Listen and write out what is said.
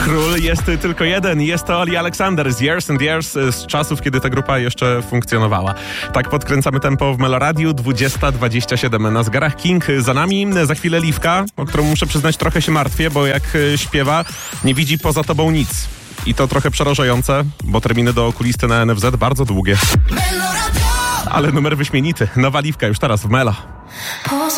Król jest tylko jeden. Jest to Oli Alexander z Years and Years, z czasów, kiedy ta grupa jeszcze funkcjonowała. Tak podkręcamy tempo w Meloradiu, 20:27 na zegarach. King za nami, za chwilę Liwka, o którą muszę przyznać trochę się martwię, bo jak śpiewa, nie widzi poza tobą nic. I to trochę przerażające, bo terminy do okulisty na NFZ bardzo długie. Ale numer wyśmienity. Nowa Liwka już teraz w Melo.